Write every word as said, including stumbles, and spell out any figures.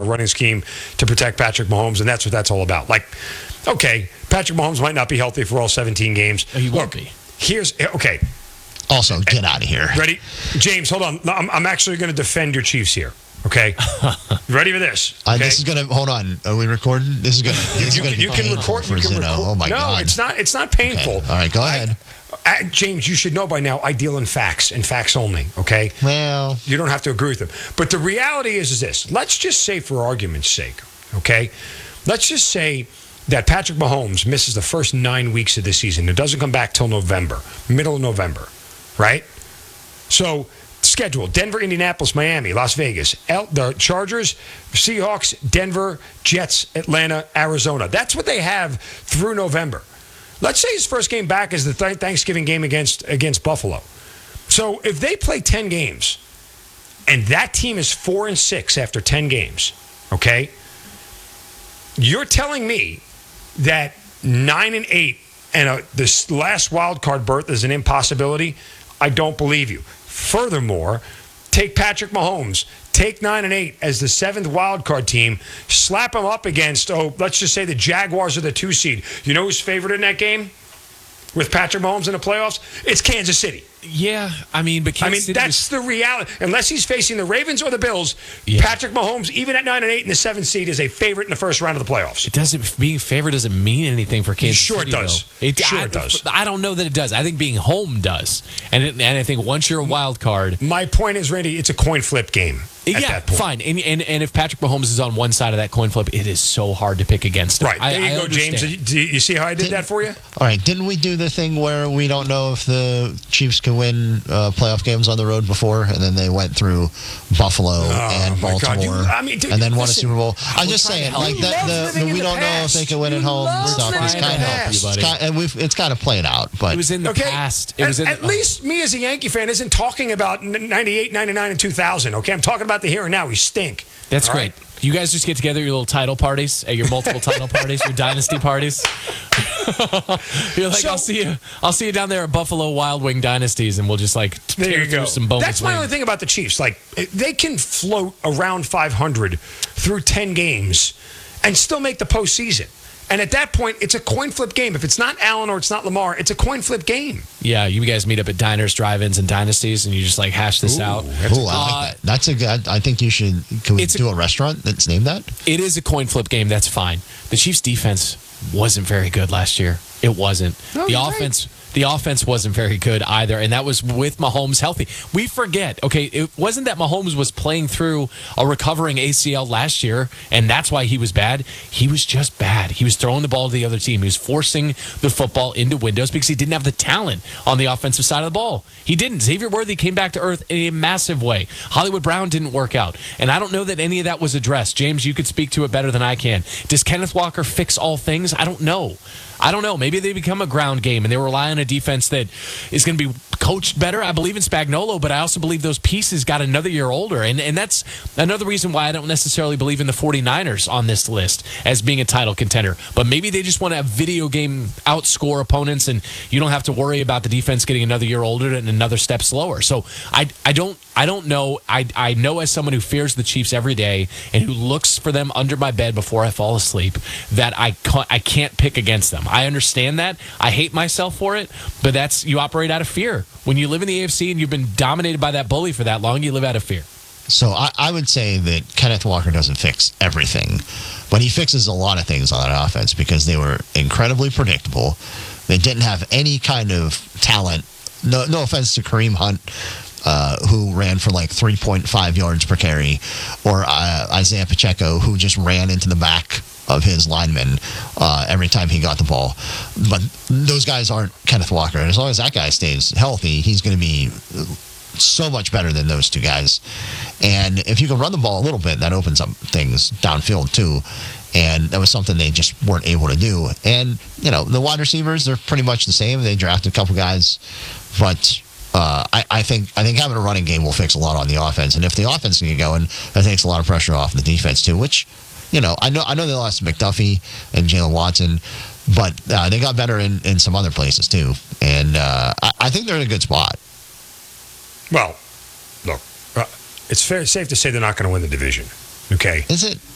running scheme to protect Patrick Mahomes, and that's what that's all about. Like, okay, Patrick Mahomes might not be healthy for all seventeen games. He won't Look, be. Here's okay. Also, get out of here. Ready, James? Hold on. I'm, I'm actually going to defend your Chiefs here. Okay, ready for this? Okay? Uh, this is gonna hold on. Are we recording? This is gonna. This You, is gonna you be can painful record. for You can Zeno. record. Oh my no, god. it's not. It's not painful. Okay. All right, go ahead. I, uh, James, you should know by now. I deal in facts and facts only. Okay. Well, You don't have to agree with them. But the reality is, is this. Let's just say, for argument's sake, okay, let's just say that Patrick Mahomes misses the first nine weeks of the season. It doesn't come back till November, middle of November, right? So, schedule: Denver, Indianapolis, Miami, Las Vegas, L- the Chargers, Seahawks, Denver, Jets, Atlanta, Arizona. That's what they have through November. Let's say his first game back is the th- Thanksgiving game against against Buffalo. So if they play ten games, and that team is four and six after ten games, okay, you're telling me that nine and eight and a, this last wild card berth is an impossibility? I don't believe you. Furthermore, take Patrick Mahomes, take nine and eight as the seventh wild card team, slap them up against, oh, let's just say the Jaguars are the two seed. You know who's favored in that game with Patrick Mahomes in the playoffs? It's Kansas City. Yeah, I mean, but Kansas I mean, City that's was, the reality. Unless he's facing the Ravens or the Bills, Yeah. Patrick Mahomes, even at nine and eight in the seventh seed, is a favorite in the first round of the playoffs. it doesn't being favored doesn't mean anything for Kansas Sure it City. does. Though. It, Sure I, it does. I don't know that it does. I think being home does, and it, and I think once you're a wild card, My point is, Randy, it's a coin flip game at yeah, that point. fine. And, and and if Patrick Mahomes is on one side of that coin flip, it is so hard to pick against him. Right. I, There you I go, understand. James. Do you, you see how I did that for you? all right. Didn't we do the thing where we don't know if the Chiefs can win uh, playoff games on the road before, and then they went through Buffalo and my God. Baltimore, You- I mean, dude, and then won a listen, Super Bowl? I'm we're just trying to saying, help like you. that. He The, loves the, living we in the don't know if past. they can win at He home. loves Stuff living is in the kind past. of, it's kind, and we've it's kind of played out, but It was in the Okay. past. It at, was in at least me as a Yankee fan isn't talking about ninety-eight, ninety-nine, and two thousand. Okay, I'm talking about the here and now. We stink. That's All great. right? You guys just get together your little title parties at your multiple title parties, your dynasty parties. You're like, So- I'll see you. I'll see you down there at Buffalo Wild Wing Dynasties, and we'll just like There tear you through go. some bonus That's my only wings. thing about the Chiefs. Like they can float around five hundred through ten games and still make the postseason. And at that point, it's a coin flip game. If it's not Allen or it's not Lamar, it's a coin flip game. Yeah, you guys meet up at diners, drive-ins, and dynasties, and you just like hash this out. Ooh, I like Uh, that. That's a good. I think you should. Can we It's a- do a restaurant that's named that? It is a coin flip game. That's fine. The Chiefs' defense wasn't very good last year. It wasn't. No, the you're right. offense. The offense wasn't very good either, and that was with Mahomes healthy. We forget, okay, it wasn't that Mahomes was playing through a recovering A C L last year, and that's why he was bad. He was just bad. He was throwing the ball to the other team. He was forcing the football into windows because he didn't have the talent on the offensive side of the ball. He didn't. Xavier Worthy came back to earth in a massive way. Hollywood Brown didn't work out, and I don't know that any of that was addressed. James, you could speak to it better than I can. Does Kenneth Walker fix all things? I don't know. I don't know. Maybe they become a ground game and they rely on a defense that is going to be coached better. I believe in Spagnuolo, but I also believe those pieces got another year older. And, and that's another reason why I don't necessarily believe in the 49ers on this list as being a title contender. But maybe they just want to video game outscore opponents and you don't have to worry about the defense getting another year older and another step slower. So I, I don't I don't know. I, I know as someone who fears the Chiefs every day and who looks for them under my bed before I fall asleep that I can't, I can't pick against them. I understand that. I hate myself for it, but that's you operate out of fear. When you live in the A F C and you've been dominated by that bully for that long, you live out of fear. So I, I would say that Kenneth Walker doesn't fix everything, but he fixes a lot of things on that offense because they were incredibly predictable. They didn't have any kind of talent. No, no offense to Kareem Hunt, uh, who ran for like three point five yards per carry, or uh, Isaiah Pacheco, who just ran into the back of his linemen uh, every time he got the ball. But those guys aren't Kenneth Walker. And as long as that guy stays healthy, he's going to be so much better than those two guys. And if you can run the ball a little bit, that opens up things downfield too. And that was something they just weren't able to do. And, you know, the wide receivers, they're pretty much the same. They drafted a couple guys. But uh, I, I think I think having a running game will fix a lot on the offense. And if the offense can get going, that takes a lot of pressure off the defense too, which, you know, I know I know they lost McDuffie and Jalen Watson, but uh, they got better in, in some other places too. And uh, I, I think they're in a good spot. Well, look, uh, it's fair, safe to say they're not going to win the division. Okay. Is it?